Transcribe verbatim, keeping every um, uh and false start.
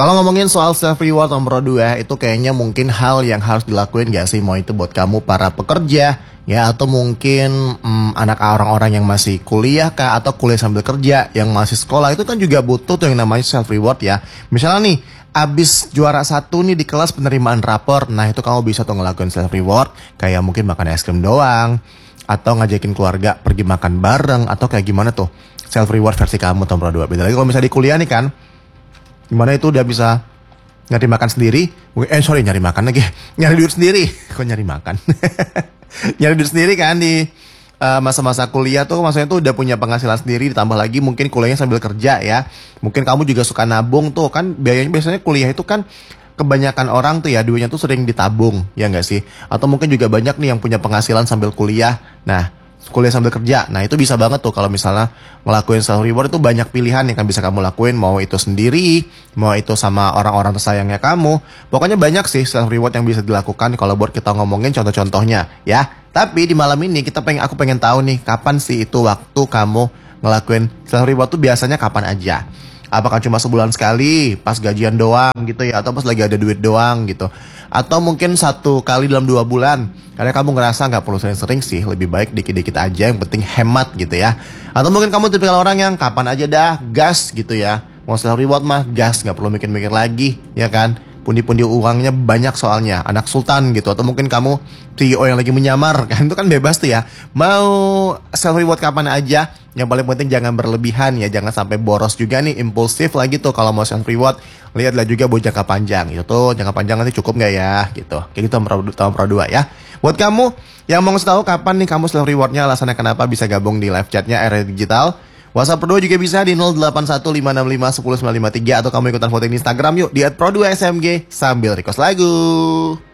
Kalau ngomongin soal self reward nomor dua, itu kayaknya mungkin hal yang harus dilakuin gak sih? Mau itu buat kamu para pekerja, ya, atau mungkin hmm, anak orang-orang yang masih kuliah kah, atau kuliah sambil kerja, yang masih sekolah, itu kan juga butuh tuh yang namanya self reward ya. Misalnya nih, abis juara satu nih di kelas penerimaan rapor, nah itu kamu bisa tuh ngelakuin self reward, kayak mungkin makan es krim doang, atau ngajakin keluarga pergi makan bareng, atau kayak gimana tuh self reward versi kamu nomor dua. Beda lagi kalau misalnya di kuliah nih kan, gimana itu udah bisa nyari makan sendiri. Eh sorry nyari makan lagi Nyari duit sendiri. Kok nyari makan? Nyari duit sendiri kan di uh, masa-masa kuliah tuh. Maksudnya tuh udah punya penghasilan sendiri. Ditambah lagi mungkin kuliahnya sambil kerja ya. Mungkin kamu juga suka nabung tuh kan. Biayanya biasanya kuliah itu kan kebanyakan orang tuh ya duitnya tuh sering ditabung, ya nggak sih? Atau mungkin juga banyak nih yang punya penghasilan sambil kuliah. Nah, kuliah sambil kerja. Nah itu bisa banget tuh kalau misalnya ngelakuin self reward. Itu banyak pilihan yang kan bisa kamu lakuin. Mau itu sendiri, mau itu sama orang-orang tersayangnya kamu. Pokoknya banyak sih self reward yang bisa dilakukan kalau buat kita ngomongin contoh-contohnya ya. Tapi di malam ini kita pengen aku pengen tahu nih, kapan sih itu waktu kamu ngelakuin self reward tuh biasanya kapan aja? Apakah cuma sebulan sekali, pas gajian doang gitu ya, atau pas lagi ada duit doang gitu, atau mungkin satu kali dalam dua bulan, karena kamu ngerasa nggak perlu sering-sering sih, lebih baik dikit-dikit aja, yang penting hemat gitu ya. Atau mungkin kamu tipikal orang yang kapan aja dah, gas gitu ya, mau self reward mah gas, nggak perlu mikir-mikir lagi, ya kan? Pundi-pundi uangnya banyak soalnya, anak sultan gitu. Atau mungkin kamu C E O yang lagi menyamar, kan itu kan bebas tuh ya. Mau self reward kapan aja, yang paling penting jangan berlebihan ya, jangan sampai boros juga nih, impulsif lagi tuh kalau mau self reward. Lihatlah juga buat jangka panjang, itu tuh jangka panjang nanti cukup nggak ya gitu. Kayak gitu tahun pro dua ya. Buat kamu yang mau tahu kapan nih kamu self rewardnya, alasannya kenapa, bisa gabung di live chatnya R R Digital. WhatsApp Pro dua juga bisa di nol delapan satu lima enam lima satu nol sembilan lima tiga, atau kamu ikutan voting di Instagram yuk di at pro dua S M G sambil request lagu.